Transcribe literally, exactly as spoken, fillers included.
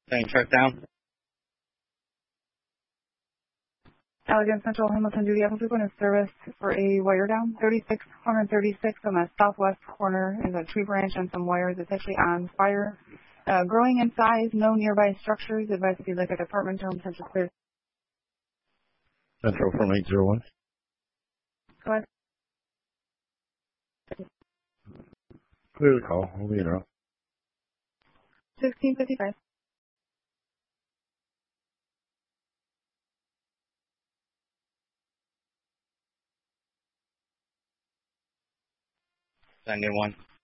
Same truck down. Allegan Central Hamilton Duty Apple frequent service for a wire down. thirty-six, one thirty-six on the southwest corner is a tree branch and some wires. It's actually on fire. Uh, growing in size, no nearby structures. Advised if you'd like a department term, potential clear. Central from eight zero one. Go ahead. Clear the call. We'll be in route. sixteen fifty-five. Send in one.